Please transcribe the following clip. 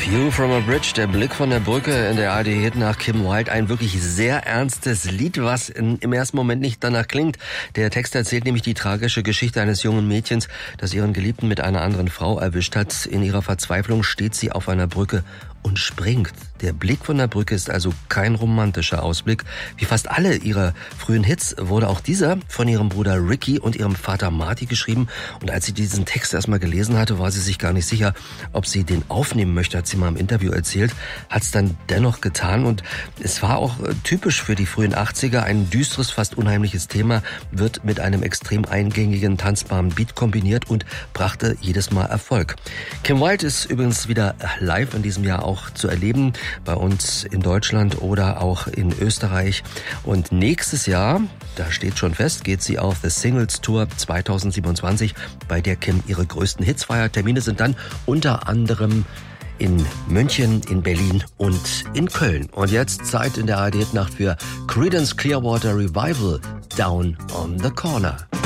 View from a Bridge, der Blick von der Brücke in der ARD-Hit nach Kim Wilde. Ein wirklich sehr ernstes Lied, was im ersten Moment nicht danach klingt. Der Text erzählt nämlich die tragische Geschichte eines jungen Mädchens, das ihren Geliebten mit einer anderen Frau erwischt hat. In ihrer Verzweiflung steht sie auf einer Brücke und springt. Der Blick von der Brücke ist also kein romantischer Ausblick. Wie fast alle ihrer frühen Hits wurde auch dieser von ihrem Bruder Ricky und ihrem Vater Marty geschrieben. Und als sie diesen Text erstmal gelesen hatte, war sie sich gar nicht sicher, ob sie den aufnehmen möchte, hat sie mal im Interview erzählt. Hat es dann dennoch getan und es war auch typisch für die frühen 80er. Ein düsteres, fast unheimliches Thema wird mit einem extrem eingängigen, tanzbaren Beat kombiniert und brachte jedes Mal Erfolg. Kim Wilde ist übrigens wieder live in diesem Jahr auch zu erleben, bei uns in Deutschland oder auch in Österreich. Und nächstes Jahr, da steht schon fest, geht sie auf The Singles Tour 2027, bei der Kim ihre größten Hits feiert. Termine sind dann unter anderem in München, in Berlin und in Köln. Und jetzt Zeit in der ARD-Nacht für Creedence Clearwater Revival, Down on the Corner.